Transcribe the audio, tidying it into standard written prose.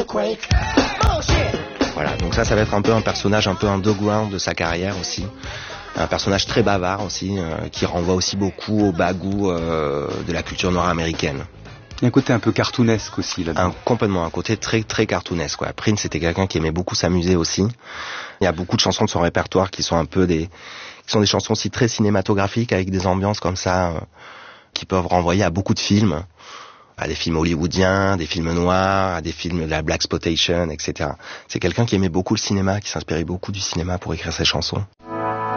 Voilà, donc ça va être un peu un personnage un peu underground de sa carrière aussi. Un personnage très bavard aussi, qui renvoie aussi beaucoup au bagou de la culture noire américaine. Il y a un côté un peu cartoonesque aussi là-dedans. Complètement, un côté très très cartoonesque. Quoi. Prince c'était quelqu'un qui aimait beaucoup s'amuser aussi. Il y a beaucoup de chansons de son répertoire qui sont des chansons aussi très cinématographiques avec des ambiances comme ça qui peuvent renvoyer à beaucoup de films, à des films hollywoodiens, des films noirs, à des films de la blaxploitation, etc. C'est quelqu'un qui aimait beaucoup le cinéma, qui s'inspirait beaucoup du cinéma pour écrire ses chansons.